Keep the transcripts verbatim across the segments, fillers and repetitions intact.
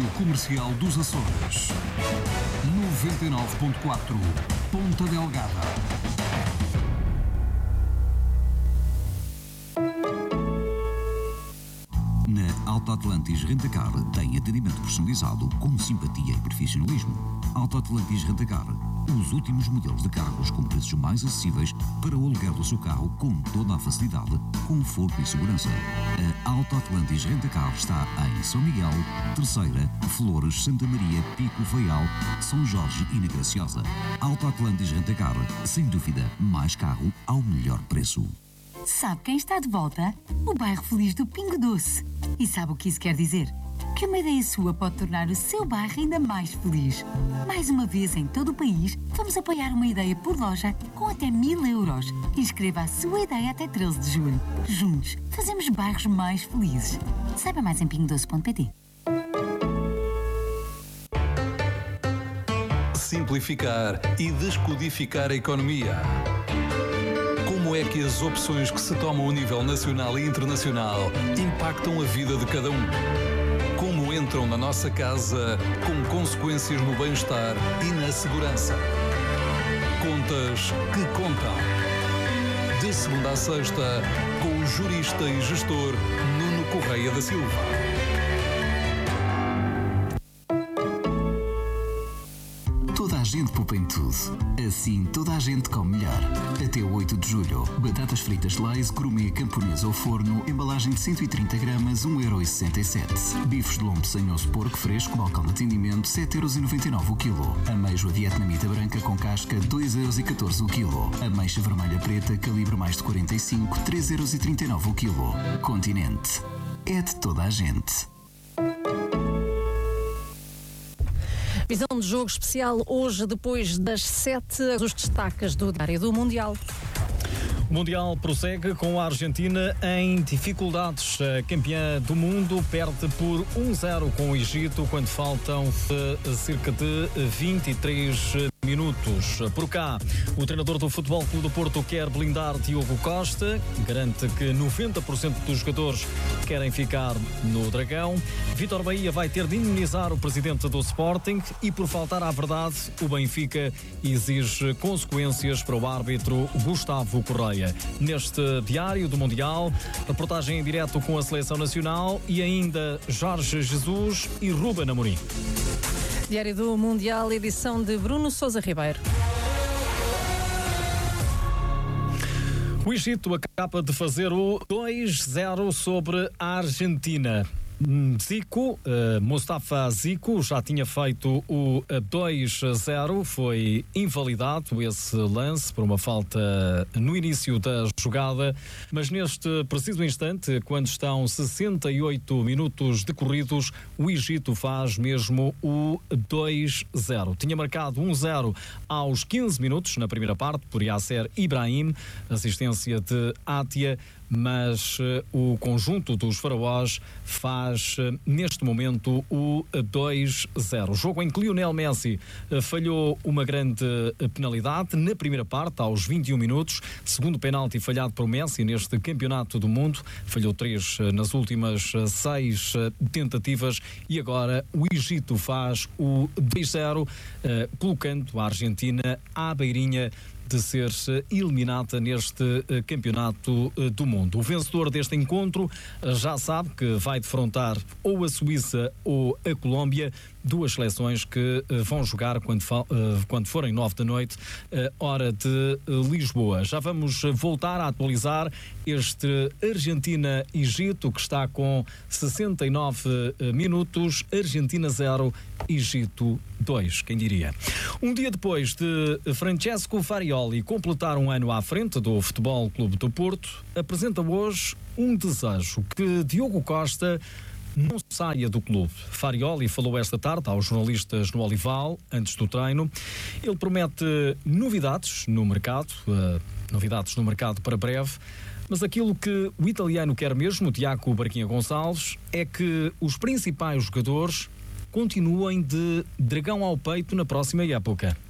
Rádio Comercial dos Açores. noventa e nove ponto quatro, Ponta Delgada. Na Alta Atlantis Rentacar tem atendimento personalizado com simpatia e profissionalismo. Alta Atlantis Rentacar, os últimos modelos de carros com preços mais acessíveis para o aluguer do seu carro com toda a facilidade, conforto e segurança. A Alta Atlantis Rentacar está em São Miguel, Terceira, Flores, Santa Maria, Pico, Faial, São Jorge e na Graciosa. Alta Atlantis Rentacar, sem dúvida, mais carro ao melhor preço. Sabe quem está de volta? O bairro feliz do Pingo Doce. E sabe o que isso quer dizer? Que uma ideia sua pode tornar o seu bairro ainda mais feliz. Mais uma vez, em todo o país, vamos apoiar uma ideia por loja com até mil euros. Inscreva a sua ideia até treze de julho. Juntos, fazemos bairros mais felizes. Saiba mais em pingo doce ponto pt. Simplificar e descodificar a economia. Como é que as opções que se tomam a nível nacional e internacional impactam a vida de cada um? Como entram na nossa casa com consequências no bem-estar e na segurança? Contas que contam. De segunda a sexta, com o jurista e gestor Nuno Correia da Silva. Toda a gente poupa em tudo. Assim, toda a gente come melhor. Até o oito de julho. Batatas fritas Lays, gourmet, camponesa ou forno, embalagem de cento e trinta gramas, um euro e sessenta e sete. Bifes de lombo sem osso porco fresco, balcão de atendimento, sete euros e noventa e nove o quilo. Ameijoa vietnamita branca com casca, dois euros e catorze o quilo. Ameixa vermelha preta, calibre mais de quarenta e cinco, três euros e trinta e nove o quilo. Continente. É de toda a gente. Visão de jogo especial hoje, depois das sete, os destaques do Diário do Mundial. O Mundial prossegue com a Argentina em dificuldades. A campeã do mundo perde por um zero com o Egito quando faltam cerca de vinte e três minutos. Por cá, o treinador do Futebol Clube do Porto quer blindar Diogo Costa, garante que noventa por cento dos jogadores querem ficar no Dragão. Vítor Bahia vai ter de indemnizar o presidente do Sporting e, por faltar à verdade, o Benfica exige consequências para o árbitro Gustavo Correia. Neste Diário do Mundial, reportagem em direto com a Seleção Nacional e ainda Jorge Jesus e Ruben Amorim. Diário do Mundial, edição de Bruno Sousa Ribeiro. O Egito acaba de fazer o dois zero sobre a Argentina. Zico, uh, Mustafa Zico já tinha feito o dois zero, foi invalidado esse lance por uma falta no início da jogada, mas neste preciso instante, quando estão sessenta e oito minutos decorridos, o Egito faz mesmo o dois zero. Tinha marcado um zero aos quinze minutos na primeira parte por Yasser Ibrahim, assistência de Atia, mas uh, o conjunto dos faraós faz uh, neste momento o dois zero. O jogo em que Lionel Messi uh, falhou uma grande uh, penalidade na primeira parte, aos vinte e um minutos, segundo penalti falhado por Messi neste campeonato do mundo, falhou três uh, nas últimas uh, seis uh, tentativas, e agora o Egito faz o dois zero, uh, colocando a Argentina à beirinha de ser eliminada neste uh, campeonato uh, do mundo. O vencedor deste encontro uh, já sabe que vai defrontar ou a Suíça ou a Colômbia, duas seleções que uh, vão jogar quando, uh, quando forem nove da noite, uh, hora de uh, Lisboa. Já vamos uh, voltar a atualizar este Argentina-Egito, que está com sessenta e nove uh, minutos, Argentina zero, Egito dois, quem diria. Um dia depois de Francesco Farioli completar um ano à frente do Futebol Clube do Porto, apresenta hoje um desejo: que Diogo Costa não saia do clube. Farioli falou esta tarde aos jornalistas no Olival, antes do treino. Ele promete novidades no mercado, uh, novidades no mercado para breve, mas aquilo que o italiano quer mesmo, Tiago Barquinha Gonçalves, é que os principais jogadores continuem de dragão ao peito na próxima época.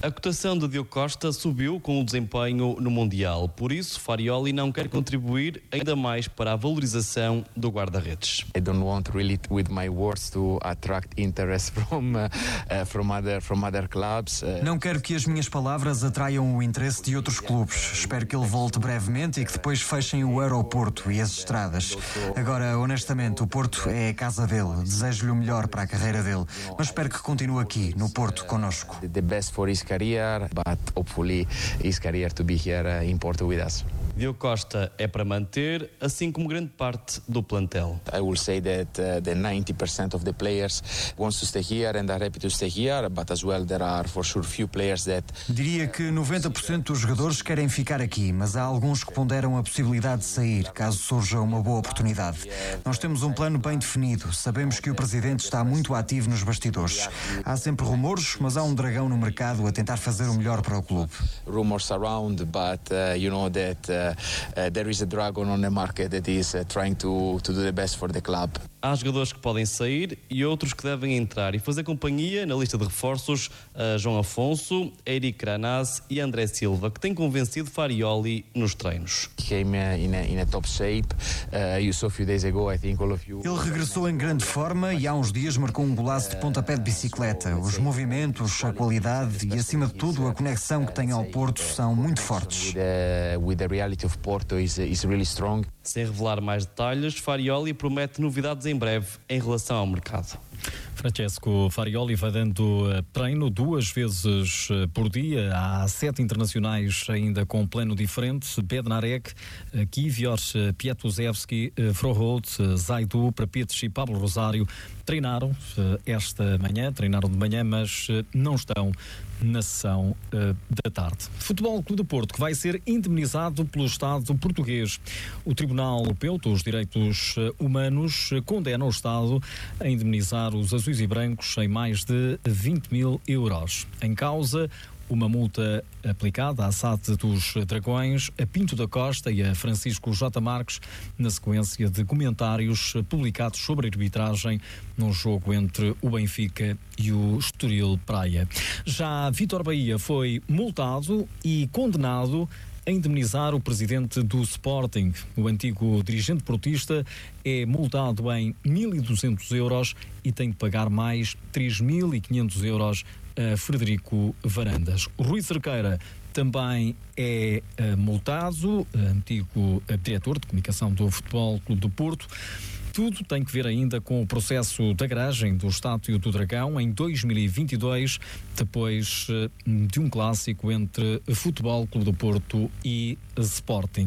A cotação de Diogo Costa subiu com o desempenho no Mundial. Por isso, Farioli não quer contribuir ainda mais para a valorização do guarda-redes. I don't want really with my words to attract interest from uh, uh, from other from other clubs. Uh... Não quero que as minhas palavras atraiam o interesse de outros clubes. Espero que ele volte brevemente e que depois fechem o aeroporto e as estradas. Agora, honestamente, o Porto é a casa dele. Desejo-lhe o melhor para a carreira dele, mas espero que continue aqui no Porto connosco. The best for his career, but hopefully his career to be here in Porto with us. Diogo Costa é para manter, assim como grande parte do plantel. I will say that uh, the ninety percent of the players wants to stay here and are happy to stay here, but as well there are for sure few players that... Diria que noventa por cento dos jogadores querem ficar aqui, mas há alguns que ponderam a possibilidade de sair, caso surja uma boa oportunidade. Nós temos um plano bem definido, sabemos que o Presidente está muito ativo nos bastidores. Há sempre rumores, mas há um dragão no mercado a tentar fazer o melhor para o clube. Rumors around, but uh, you know that uh, Uh, there is a dragon on the market that is uh, trying to, to do the best for the club. Há jogadores que podem sair e outros que devem entrar e fazer companhia na lista de reforços a João Afonso, Eric Granaz e André Silva, que têm convencido Farioli nos treinos. Came in a, in a top shape. Uh, you saw a few days ago, I think all of you. Ele regressou em grande forma e há uns dias marcou um golaço de pontapé de bicicleta. Os movimentos, a qualidade e, acima de tudo, a conexão que tem ao Porto são muito fortes. With the, with the reality of Porto is, is really strong. Sem revelar mais detalhes, Farioli promete novidades em breve em relação ao mercado. Francesco Farioli vai dando treino duas vezes por dia. Há sete internacionais ainda com plano diferente: Bednarek, Kivior, Pietuzewski, Froholt, Zaidu, Prapetes e Pablo Rosário treinaram esta manhã, treinaram de manhã, mas não estão na sessão uh, da tarde. Futebol Clube do Porto, que vai ser indemnizado pelo Estado português. O Tribunal Europeu dos Direitos Humanos condena o Estado a indemnizar os azuis e brancos em mais de vinte mil euros. Em causa, uma multa aplicada à S A D dos Dragões, a Pinto da Costa e a Francisco J. Marques, na sequência de comentários publicados sobre a arbitragem num jogo entre o Benfica e o Estoril Praia. Já Vítor Bahia foi multado e condenado a indemnizar o presidente do Sporting. O antigo dirigente portista é multado em mil e duzentos euros e tem de pagar mais três mil e quinhentos euros a Frederico Varandas. O Rui Cerqueira também é uh, multado, antigo uh, diretor de comunicação do Futebol Clube do Porto. Tudo tem que ver ainda com o processo da garagem do Estádio do Dragão em dois mil e vinte e dois, depois de um clássico entre Futebol Clube do Porto e Sporting.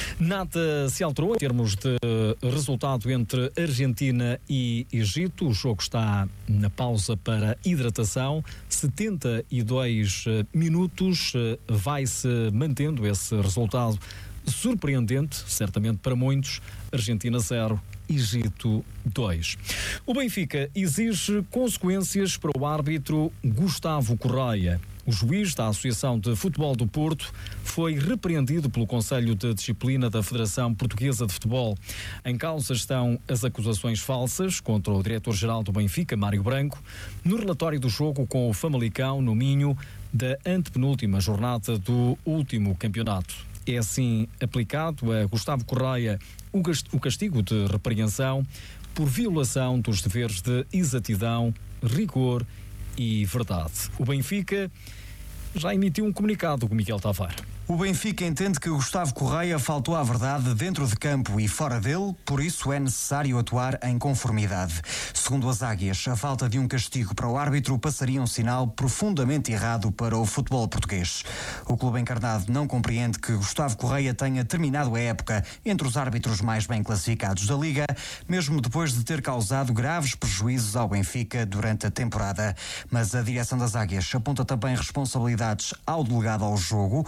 Nada se alterou em termos de resultado entre Argentina e Egito. O jogo está na pausa para hidratação. setenta e dois minutos. Vai-se mantendo esse resultado surpreendente, certamente para muitos. Argentina zero, Egito dois. O Benfica exige consequências para o árbitro Gustavo Correia. O juiz da Associação de Futebol do Porto foi repreendido pelo Conselho de Disciplina da Federação Portuguesa de Futebol. Em causa estão as acusações falsas contra o diretor-geral do Benfica, Mário Branco, no relatório do jogo com o Famalicão no Minho da antepenúltima jornada do último campeonato. É assim aplicado a Gustavo Correia o castigo de repreensão por violação dos deveres de exatidão, rigor e verdade. O Benfica já emitiu um comunicado com Miguel Tavares. O Benfica entende que Gustavo Correia faltou à verdade dentro de campo e fora dele, por isso é necessário atuar em conformidade. Segundo as Águias, a falta de um castigo para o árbitro passaria um sinal profundamente errado para o futebol português. O clube encarnado não compreende que Gustavo Correia tenha terminado a época entre os árbitros mais bem classificados da Liga, mesmo depois de ter causado graves prejuízos ao Benfica durante a temporada. Mas a direção das Águias aponta também responsabilidades ao delegado ao jogo, com o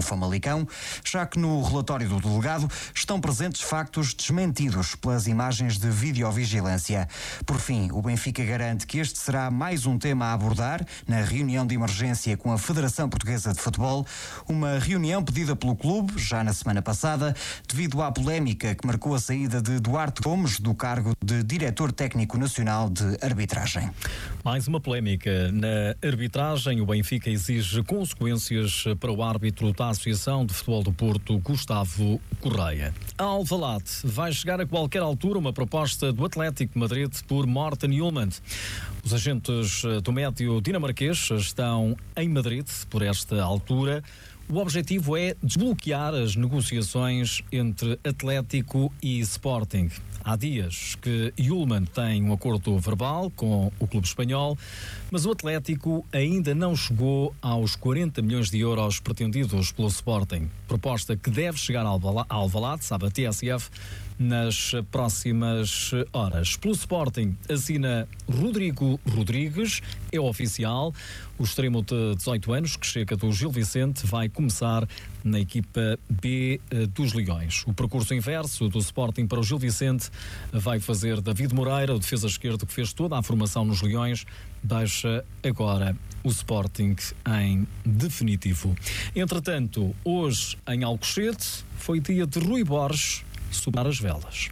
Famalicão, já que no relatório do delegado estão presentes factos desmentidos pelas imagens de videovigilância. Por fim, o Benfica garante que este será mais um tema a abordar na reunião de emergência com a Federação Portuguesa de Futebol, uma reunião pedida pelo clube já na semana passada, devido à polémica que marcou a saída de Duarte Gomes do cargo de Diretor Técnico Nacional de Arbitragem. Mais uma polémica na arbitragem. O Benfica exige consequências para o árbitro da Associação de Futebol do Porto, Gustavo Correia. A Alvalade vai chegar a qualquer altura uma proposta do Atlético de Madrid por Morten Hjulmand. Os agentes do médio dinamarquês estão em Madrid por esta altura. O objetivo é desbloquear as negociações entre Atlético e Sporting. Há dias que Hjulmand tem um acordo verbal com o clube espanhol, mas o Atlético ainda não chegou aos quarenta milhões de euros pretendidos pelo Sporting. Proposta que deve chegar ao Alvalade, sabe a T S F, nas próximas horas. Pelo Sporting assina Rodrigo Rodrigues, é oficial. O extremo de dezoito anos, que chega do Gil Vicente, vai começar na equipa B dos Leões. O percurso inverso do Sporting para o Gil Vicente vai fazer David Moreira, o defesa esquerdo que fez toda a formação nos Leões, deixa agora o Sporting em definitivo. Entretanto, hoje em Alcochete foi dia de Rui Borges soprar as velas.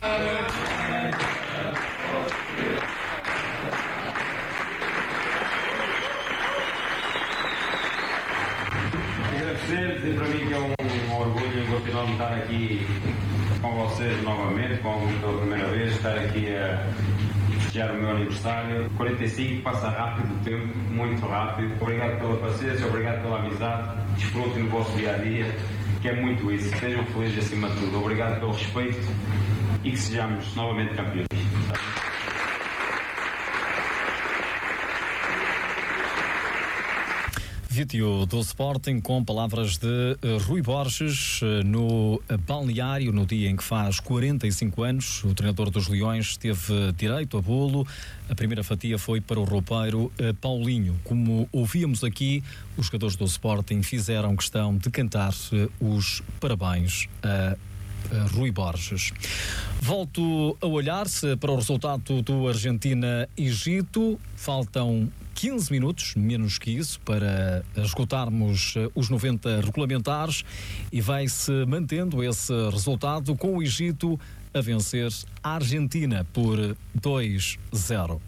Agradecer, dizer para mim que é um, um orgulho continuar a estar aqui com vocês novamente, com alguns pela primeira vez, estar aqui a festejar o meu aniversário. quarenta e cinco, passa rápido o tempo, muito rápido. Obrigado pela paciência, obrigado pela amizade, desfrutem no vosso dia a dia, que é muito isso. Sejam felizes acima de tudo. Obrigado pelo respeito e que sejamos novamente campeões. Vídeo do Sporting com palavras de uh, Rui Borges uh, no uh, balneário no dia em que faz quarenta e cinco anos. O treinador dos Leões teve uh, direito a bolo. A primeira fatia foi para o roupeiro uh, Paulinho. Como ouvíamos aqui, os jogadores do Sporting fizeram questão de cantar uh, os parabéns a uh, Rui Borges. Volto a olhar-se para o resultado do Argentina-Egito. Faltam quinze minutos, menos que isso, para esgotarmos os noventa regulamentares, e vai-se mantendo esse resultado com o Egito a vencer a Argentina por dois a zero.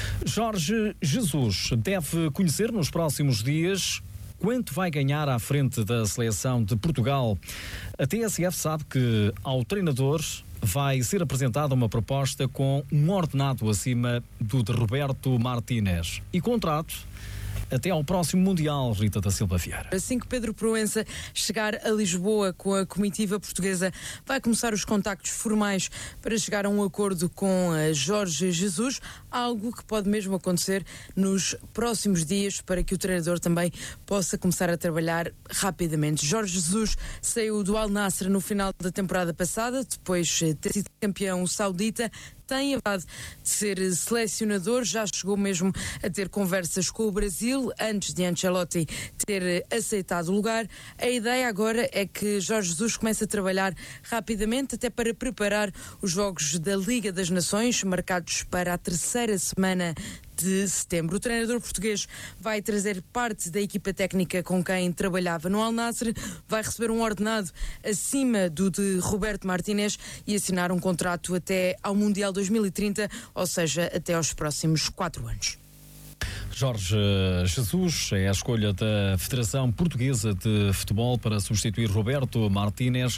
Jorge Jesus deve conhecer nos próximos dias quanto vai ganhar à frente da seleção de Portugal. A T S F sabe que ao treinador vai ser apresentada uma proposta com um ordenado acima do de Roberto Martínez e contrato até ao próximo Mundial. Rita da Silva Vieira. Assim que Pedro Proença chegar a Lisboa com a comitiva portuguesa, vai começar os contactos formais para chegar a um acordo com Jorge Jesus, algo que pode mesmo acontecer nos próximos dias para que o treinador também possa começar a trabalhar rapidamente. Jorge Jesus saiu do Al Nassr no final da temporada passada, depois de ter sido campeão saudita. Tem a vontade de ser selecionador, já chegou mesmo a ter conversas com o Brasil antes de Ancelotti ter aceitado o lugar. A ideia agora é que Jorge Jesus comece a trabalhar rapidamente, até para preparar os jogos da Liga das Nações, marcados para a terceira semana de setembro. O treinador português vai trazer parte da equipa técnica com quem trabalhava no Al Nassr, vai receber um ordenado acima do de Roberto Martínez e assinar um contrato até ao Mundial dois mil e trinta, ou seja, até aos próximos quatro anos. Jorge Jesus é a escolha da Federação Portuguesa de Futebol para substituir Roberto Martínez,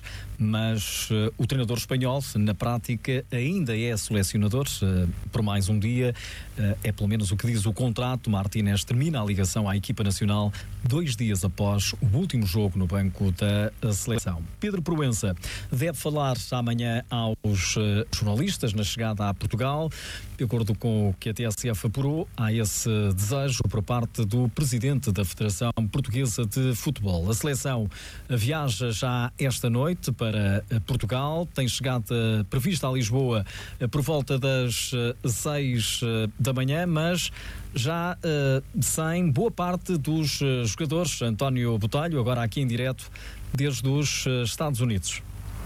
mas uh, o treinador espanhol, na prática, ainda é selecionador uh, por mais um dia. Uh, é pelo menos o que diz o contrato. Martínez termina a ligação à equipa nacional dois dias após o último jogo no banco da seleção. Pedro Proença deve falar amanhã aos uh, jornalistas na chegada a Portugal. De acordo com o que a T S F apurou, há esse desejo por parte do presidente da Federação Portuguesa de Futebol. A seleção viaja já esta noite para Portugal, tem chegada prevista a Lisboa por volta das seis da manhã, mas já uh, sem boa parte dos uh, jogadores. António Botelho, agora aqui em direto desde os uh, Estados Unidos.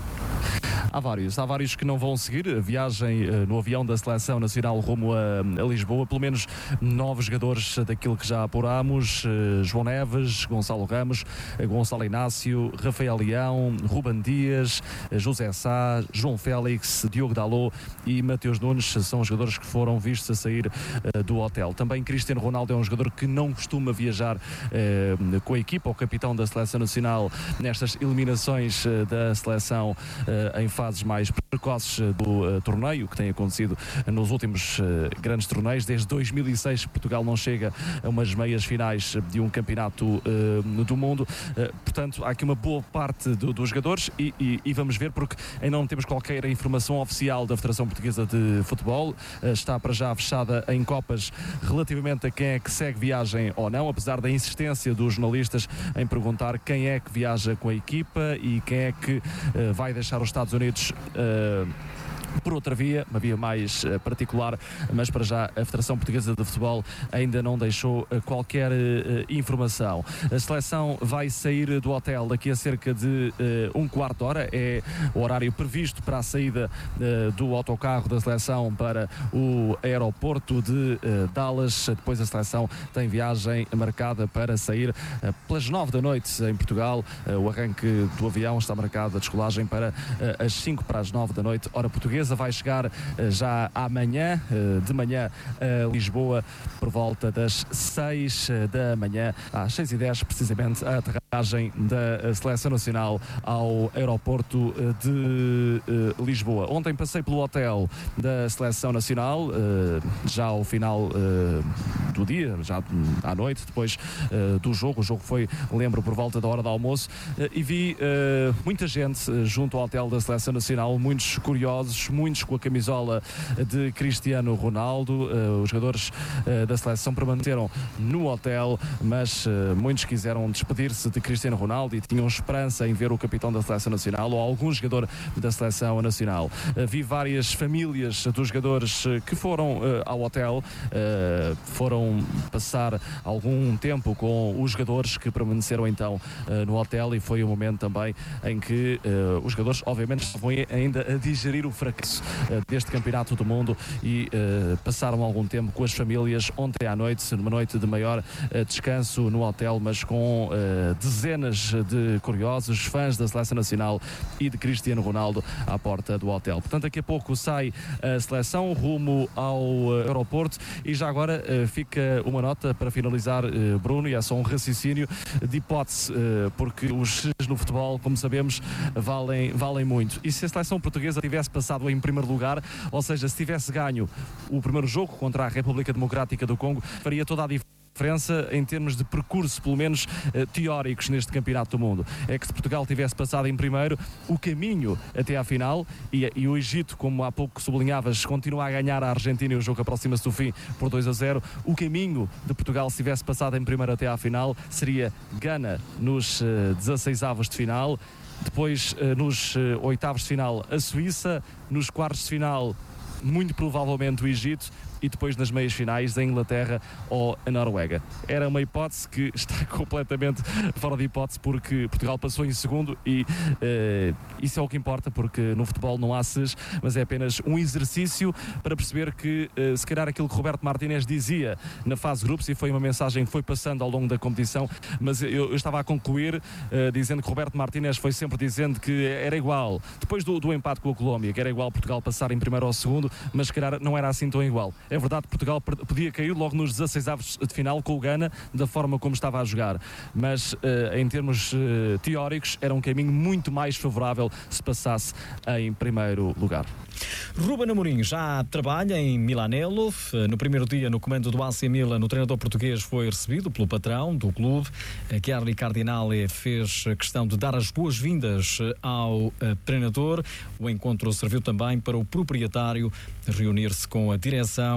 Há vários, há vários que não vão seguir a viagem uh, no avião da Seleção Nacional rumo a, a Lisboa, pelo menos nove jogadores daquilo que já apurámos, uh, João Neves, Gonçalo Ramos, uh, Gonçalo Inácio, Rafael Leão, Ruben Dias, uh, José Sá, João Félix, Diogo Dalot e Mateus Nunes são os jogadores que foram vistos a sair uh, do hotel. Também Cristiano Ronaldo é um jogador que não costuma viajar uh, com a equipa, o capitão da Seleção Nacional nestas eliminações uh, da Seleção uh, em fases mais precoces do uh, torneio, que tem acontecido nos últimos uh, grandes torneios. Desde dois mil e seis Portugal não chega a umas meias finais de um campeonato uh, do mundo. Uh, portanto, há aqui uma boa parte do, dos jogadores e, e, e vamos ver, porque ainda não temos qualquer informação oficial da Federação Portuguesa de Futebol. Uh, está para já fechada em copas relativamente a quem é que segue viagem ou não, apesar da insistência dos jornalistas em perguntar quem é que viaja com a equipa e quem é que uh, vai deixar os Estados Unidos Uh, por outra via, uma via mais uh, particular, mas para já a Federação Portuguesa de Futebol ainda não deixou uh, qualquer uh, informação. A seleção vai sair do hotel daqui a cerca de uh, um quarto de hora, é o horário previsto para a saída uh, do autocarro da seleção para o aeroporto de uh, Dallas. Depois a seleção tem viagem marcada para sair uh, pelas nove da noite em Portugal. Uh, o arranque do avião está marcado, a descolagem para uh, as cinco para as nove da noite, hora portuguesa. Vai chegar uh, já amanhã, uh, de manhã, a Lisboa, por volta das seis da manhã, às seis e dez precisamente, a aterragem da Seleção Nacional ao aeroporto uh, de uh, Lisboa. Ontem passei pelo hotel da Seleção Nacional, uh, já ao final uh, do dia, já à noite, depois uh, do jogo. O jogo foi, lembro, por volta da hora do almoço, uh, e vi uh, muita gente uh, junto ao hotel da Seleção Nacional, muitos curiosos, muitos com a camisola de Cristiano Ronaldo. Uh, os jogadores uh, da seleção permaneceram no hotel, mas uh, muitos quiseram despedir-se de Cristiano Ronaldo e tinham esperança em ver o capitão da Seleção Nacional ou algum jogador da Seleção Nacional. Uh, vi várias famílias dos jogadores uh, que foram uh, ao hotel, uh, foram passar algum tempo com os jogadores que permaneceram então uh, no hotel, e foi um momento também em que uh, os jogadores obviamente estavam ainda a digerir o fracasso deste campeonato do mundo e uh, passaram algum tempo com as famílias ontem à noite, numa noite de maior uh, descanso no hotel, mas com uh, dezenas de curiosos, fãs da Seleção Nacional e de Cristiano Ronaldo à porta do hotel. Portanto, daqui a pouco sai a seleção rumo ao uh, aeroporto, e já agora uh, fica uma nota para finalizar, uh, Bruno, e é só um raciocínio de hipótese, uh, porque os X no futebol, como sabemos, valem, valem muito. E se a seleção portuguesa tivesse passado em primeiro lugar, ou seja, se tivesse ganho o primeiro jogo contra a República Democrática do Congo, faria toda a diferença em termos de percurso, pelo menos uh, teóricos, neste Campeonato do Mundo. É que se Portugal tivesse passado em primeiro, o caminho até à final, e, e o Egito, como há pouco sublinhavas, continua a ganhar a Argentina e o jogo aproxima-se do fim por dois a zero, o caminho de Portugal, se tivesse passado em primeiro até à final, seria Gana nos uh, dezasseisavos de final, depois uh, nos uh, oitavos de final a Suíça, nos quartos de final muito provavelmente o Egito, e depois nas meias finais a Inglaterra ou a Noruega. Era uma hipótese que está completamente fora de hipótese, porque Portugal passou em segundo e uh, isso é o que importa, porque no futebol não há ses, mas é apenas um exercício para perceber que uh, se calhar aquilo que Roberto Martínez dizia na fase de grupos, e foi uma mensagem que foi passando ao longo da competição, mas eu, eu estava a concluir uh, dizendo que Roberto Martínez foi sempre dizendo que era igual, depois do, do empate com a Colômbia, que era igual Portugal passar em primeiro ou segundo, mas se calhar não era assim tão igual. É verdade que Portugal podia cair logo nos dezasseisavos de final com o Gana, da forma como estava a jogar, mas uh, em termos uh, teóricos era um caminho muito mais favorável se passasse em primeiro lugar. Ruben Amorim já trabalha em Milanello. No primeiro dia no comando do A C Milan, o treinador português foi recebido pelo patrão do clube. Chiari Cardinale fez questão de dar as boas-vindas ao treinador. O encontro serviu também para o proprietário reunir-se com a direção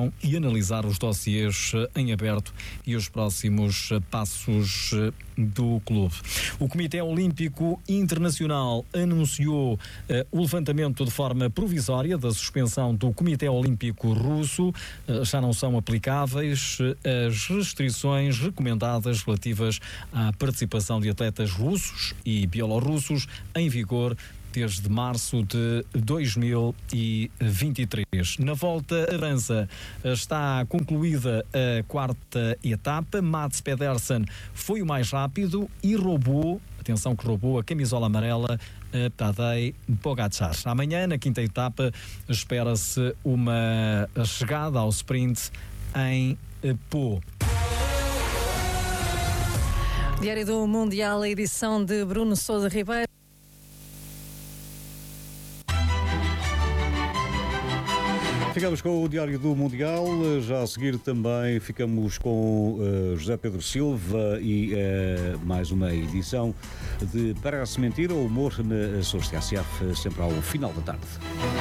reunião e analisar os dossiês em aberto e os próximos passos do clube. O Comitê Olímpico Internacional anunciou uh, o levantamento de forma provisória da suspensão do Comitê Olímpico Russo. Uh, já não são aplicáveis uh, as restrições recomendadas relativas à participação de atletas russos e bielorrussos em vigor desde março de dois mil e vinte e três. Na volta à França está concluída a quarta etapa. Mats Pedersen foi o mais rápido e roubou, atenção que roubou a camisola amarela a Tadej Pogačar. Amanhã, na quinta etapa, espera-se uma chegada ao sprint em Pau. Diário do Mundial, a edição de Bruno Sousa Ribeiro. Ficamos com o Diário do Mundial, já a seguir também ficamos com uh, José Pedro Silva e uh, mais uma edição de Parece Mentira, o humor na Sons T S F, sempre ao final da tarde.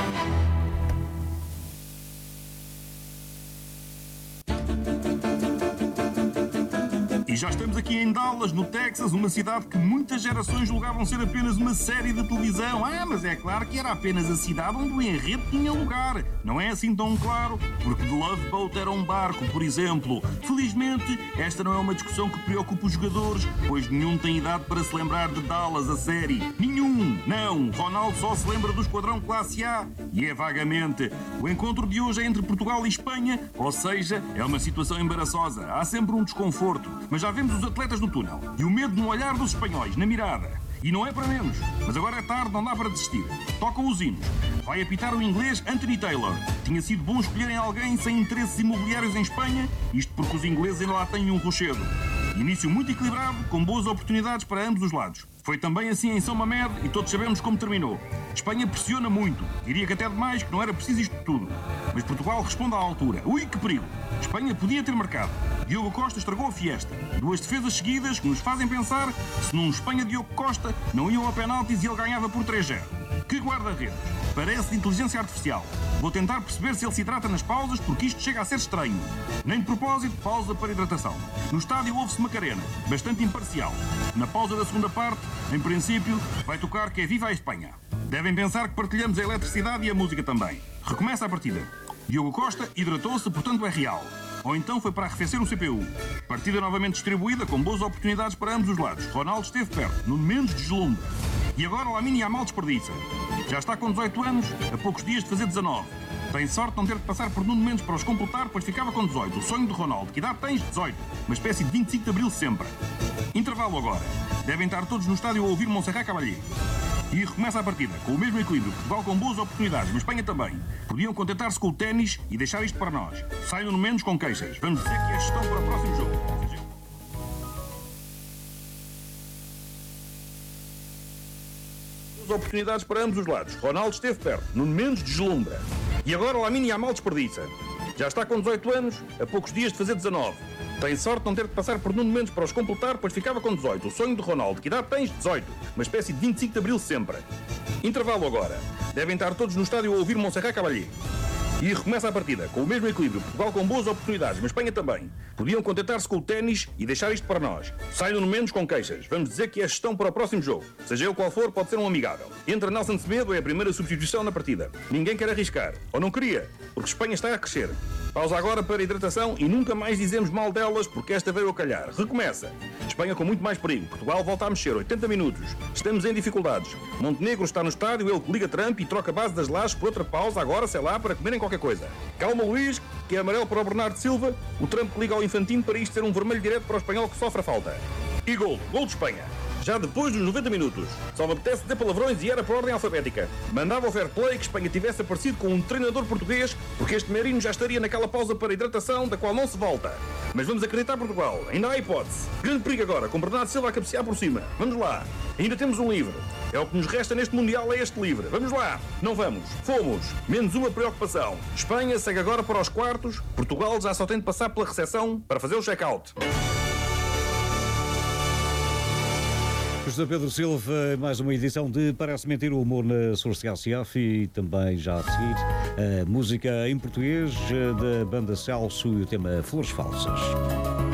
E já estamos aqui em Dallas, no Texas, uma cidade que muitas gerações julgavam ser apenas uma série de televisão. Ah, mas é claro que era apenas a cidade onde o enredo tinha lugar. Não é assim tão claro, porque The Love Boat era um barco, por exemplo. Felizmente, esta não é uma discussão que preocupa os jogadores, pois nenhum tem idade para se lembrar de Dallas, a série. Nenhum! Não! Ronaldo só se lembra do Esquadrão Classe A, e é vagamente. O encontro de hoje é entre Portugal e Espanha, ou seja, é uma situação embaraçosa. Há sempre um desconforto, mas já vemos os atletas no túnel e o medo no olhar dos espanhóis, na mirada. E não é para menos, mas agora é tarde, não dá para desistir. Tocam os hinos. Vai apitar o inglês Anthony Taylor. Tinha sido bom escolherem alguém sem interesses imobiliários em Espanha, isto porque os ingleses ainda lá têm um rochedo. Início muito equilibrado, com boas oportunidades para ambos os lados. Foi também assim em São Mamede e todos sabemos como terminou. Espanha pressiona muito, diria que até demais, que não era preciso isto tudo. Mas Portugal responde à altura. Ui, que perigo! Espanha podia ter marcado. Diogo Costa estragou a fiesta. Duas defesas seguidas que nos fazem pensar se num Espanha-Diogo Costa não iam a penaltis e ele ganhava por três a zero. Que guarda-redes! Parece de inteligência artificial. Vou tentar perceber se ele se hidrata nas pausas, porque isto chega a ser estranho. Nem de propósito, pausa para hidratação. No estádio ouve-se Macarena, bastante imparcial. Na pausa da segunda parte, em princípio, vai tocar que é viva a Espanha. Devem pensar que partilhamos a eletricidade e a música também. Recomeça a partida. Diogo Costa hidratou-se, portanto é real. Ou então foi para arrefecer o C P U. Partida novamente distribuída, com boas oportunidades para ambos os lados. Ronaldo esteve perto, no menos deslumbra. E agora Lamine Yamal desperdiça. Já está com dezoito anos, a poucos dias de fazer dezanove. Tem sorte de não ter de passar por Nuno Mendes para os completar, pois ficava com dezoito. O sonho de Ronaldo. Que idade tens? dezoito. Uma espécie de vinte e cinco de Abril sempre. Intervalo agora. Devem estar todos no estádio a ouvir Montserrat Caballé. E recomeça a partida, com o mesmo equilíbrio. Portugal com boas oportunidades, mas Espanha também. Podiam contentar-se com o ténis e deixar isto para nós. Sai Nuno Mendes com queixas. Vamos dizer que é gestão para o próximo jogo. Oportunidades para ambos os lados. Ronaldo esteve perto, Nuno Mendes deslumbra. E agora Lamine Yamal desperdiça. Já está com dezoito anos, a poucos dias de fazer dezanove. Tem sorte de não ter de passar por Nuno Mendes para os completar, pois ficava com dezoito. O sonho de Ronaldo. Que idade tens? dezoito. Uma espécie de vinte e cinco de Abril sempre. Intervalo agora. Devem estar todos no estádio a ouvir Montserrat Caballé. E recomeça a partida, com o mesmo equilíbrio. Portugal com boas oportunidades, mas Espanha também. Podiam contentar-se com o ténis e deixar isto para nós. Sai Nuno Mendes com queixas. Vamos dizer que é gestão para o próximo jogo. Seja ele qual for, pode ser um amigável. Entra Nelson Semedo, é a primeira substituição na partida. Ninguém quer arriscar. Ou não queria, porque Espanha está a crescer. Pausa agora para a hidratação e nunca mais dizemos mal delas, porque esta veio a calhar. Recomeça. Espanha com muito mais perigo. Portugal volta a mexer. oitenta minutos. Estamos em dificuldades. Montenegro está no estádio, ele que liga Trump e troca a base das lajes por outra pausa agora, sei lá, para comerem qualquer coisa. Calma, Luís, que é amarelo para o Bernardo Silva. O Trump liga ao Infantino para isto ser um vermelho direto para o espanhol que sofre a falta. E gol. Gol de Espanha. Já depois dos noventa minutos. Só me apetece dizer palavrões e era por ordem alfabética. Mandava o fair play que Espanha tivesse aparecido com um treinador português, porque este Merino já estaria naquela pausa para hidratação da qual não se volta. Mas vamos acreditar Portugal. Ainda há hipótese. Grande perigo agora, com Bernardo Silva a cabecear por cima. Vamos lá. Ainda temos um livre. É o que nos resta neste Mundial, é este livre. Vamos lá. Não vamos. Fomos. Menos uma preocupação. Espanha segue agora para os quartos. Portugal já só tem de passar pela recepção para fazer o check-out. José Pedro Silva, mais uma edição de Parece Mentir, o humor na sua C A F e também já a seguir a música em português da banda Celso e o tema Flores Falsas.